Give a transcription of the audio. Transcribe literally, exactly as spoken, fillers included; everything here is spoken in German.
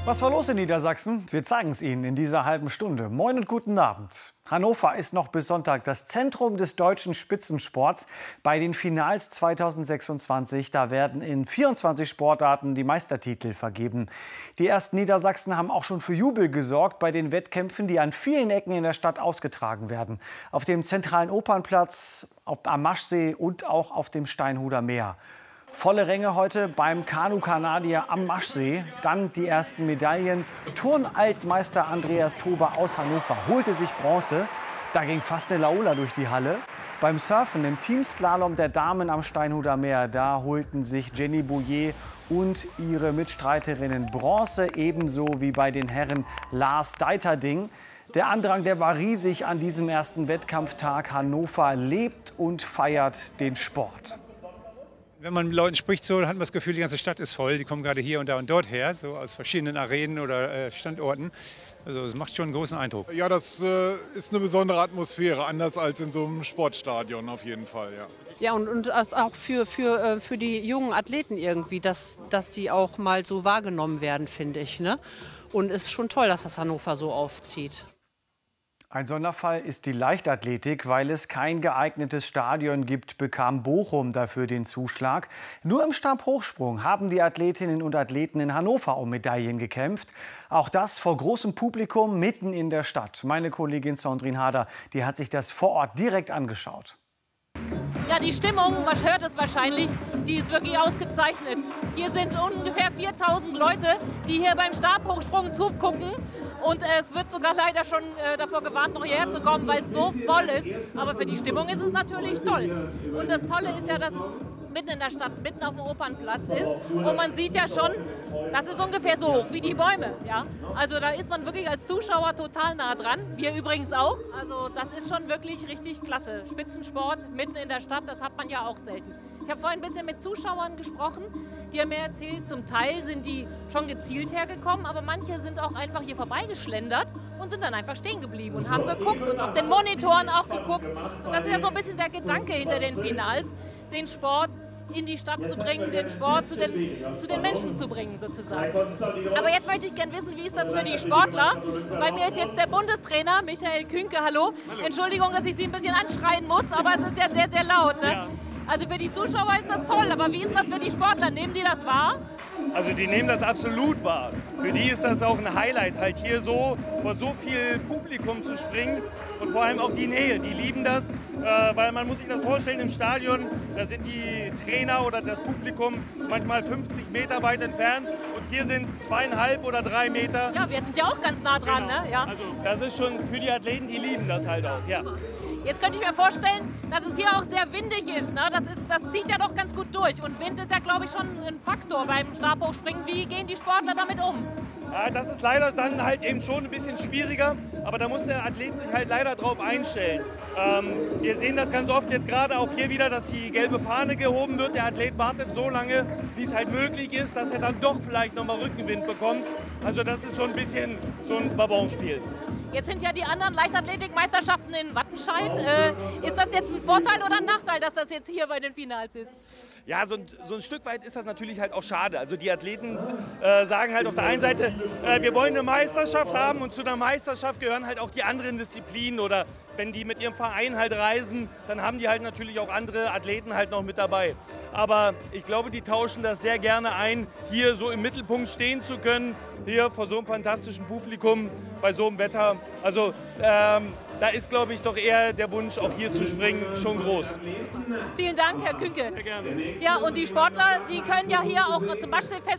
Was war los in Niedersachsen? Wir zeigen es Ihnen in dieser halben Stunde. Moin und guten Abend. Hannover ist noch bis Sonntag das Zentrum des deutschen Spitzensports. Bei den Finals zweitausendsechsundzwanzig, da werden in vierundzwanzig Sportarten die Meistertitel vergeben. Die ersten Niedersachsen haben auch schon für Jubel gesorgt bei den Wettkämpfen, die an vielen Ecken in der Stadt ausgetragen werden. Auf dem zentralen Opernplatz, am Maschsee und auch auf dem Steinhuder Meer. Volle Ränge heute beim Kanu-Kanadier am Maschsee. Dann die ersten Medaillen. Turnaltmeister Andreas Tober aus Hannover holte sich Bronze. Da ging fast eine Laola durch die Halle. Beim Surfen im Teamslalom der Damen am Steinhuder Meer, da holten sich Jenny Bouillet und ihre Mitstreiterinnen Bronze, ebenso wie bei den Herren Lars Deiterding. Der Andrang, der war riesig an diesem ersten Wettkampftag. Hannover lebt und feiert den Sport. Wenn man mit Leuten spricht, so, dann hat man das Gefühl, die ganze Stadt ist voll. Die kommen gerade hier und da und dort her, so aus verschiedenen Arenen oder äh, Standorten. Also es macht schon einen großen Eindruck. Ja, das äh, ist eine besondere Atmosphäre, anders als in so einem Sportstadion auf jeden Fall. Ja, ja und, und das auch für, für, für die jungen Athleten irgendwie, dass, dass sie auch mal so wahrgenommen werden, finde ich. Ne? Und es ist schon toll, dass das Hannover so aufzieht. Ein Sonderfall ist die Leichtathletik. Weil es kein geeignetes Stadion gibt, bekam Bochum dafür den Zuschlag. Nur im Stabhochsprung haben die Athletinnen und Athleten in Hannover um Medaillen gekämpft. Auch das vor großem Publikum mitten in der Stadt. Meine Kollegin Sandrine Harder, die hat sich das vor Ort direkt angeschaut. Ja, die Stimmung, man hört es wahrscheinlich, die ist wirklich ausgezeichnet. Hier sind ungefähr viertausend Leute, die hier beim Stabhochsprung zugucken. Und äh, es wird sogar leider schon äh, davor gewarnt, noch hierher zu kommen, weil es so voll ist. Aber für die Stimmung ist es natürlich toll. Und das Tolle ist ja, dass es mitten in der Stadt, mitten auf dem Opernplatz ist. Und man sieht ja schon, das ist ungefähr so hoch wie die Bäume. Ja? Also da ist man wirklich als Zuschauer total nah dran. Wir übrigens auch. Also das ist schon wirklich richtig klasse. Spitzensport mitten in der Stadt, das hat man ja auch selten. Ich habe vorhin ein bisschen mit Zuschauern gesprochen, die haben mir erzählt, zum Teil sind die schon gezielt hergekommen, aber manche sind auch einfach hier vorbeigeschlendert und sind dann einfach stehen geblieben und haben geguckt und auf den Monitoren auch geguckt. Und das ist ja so ein bisschen der Gedanke hinter den Finals, den Sport in die Stadt zu bringen, den Sport zu den, zu den Menschen zu bringen sozusagen. Aber jetzt möchte ich gerne wissen, wie ist das für die Sportler? Und bei mir ist jetzt der Bundestrainer Michael Künke. Hallo. Entschuldigung, dass ich Sie ein bisschen anschreien muss, aber es ist ja sehr, sehr laut. Ne? Also für die Zuschauer ist das toll, aber wie ist das für die Sportler? Nehmen die das wahr? Also die nehmen das absolut wahr. Für die ist das auch ein Highlight, halt hier so vor so viel Publikum zu springen und vor allem auch die Nähe. Die lieben das, äh, weil man muss sich das vorstellen, im Stadion, da sind die Trainer oder das Publikum manchmal fünfzig Meter weit entfernt und hier sind es zweieinhalb oder drei Meter. Ja, wir sind ja auch ganz nah dran, genau. Ne? Ja. Also das ist schon für die Athleten, die lieben das halt auch. Ja. Jetzt könnte ich mir vorstellen, dass es hier auch sehr windig ist. Ne? Das ist. Das zieht ja doch ganz gut durch. Und Wind ist ja, glaube ich, schon ein Faktor beim Stabhochspringen. Wie gehen die Sportler damit um? Ja, das ist leider dann halt eben schon ein bisschen schwieriger, aber da muss der Athlet sich halt leider drauf einstellen. Ähm, wir sehen das ganz oft jetzt gerade auch hier wieder, dass die gelbe Fahne gehoben wird. Der Athlet wartet so lange, wie es halt möglich ist, dass er dann doch vielleicht nochmal Rückenwind bekommt. Also das ist so ein bisschen so ein Ballonspiel. Jetzt sind ja die anderen Leichtathletikmeisterschaften in Wattenscheid. Äh, ist das jetzt ein Vorteil oder ein Nachteil, dass das jetzt hier bei den Finals ist? Ja, so ein, so ein Stück weit ist das natürlich halt auch schade. Also die Athleten äh, sagen halt auf der einen Seite, äh, wir wollen eine Meisterschaft haben und zu einer Meisterschaft gehören halt auch die anderen Disziplinen oder wenn die mit ihrem Verein halt reisen, dann haben die halt natürlich auch andere Athleten halt noch mit dabei. Aber ich glaube, die tauschen das sehr gerne ein, hier so im Mittelpunkt stehen zu können, hier vor so einem fantastischen Publikum, bei so einem Wetter. Also ähm, da ist, glaube ich, doch eher der Wunsch, auch hier zu springen, schon groß. Vielen Dank, Herr Künke. Sehr gerne. Ja, und die Sportler, die können ja hier auch zum Maschsee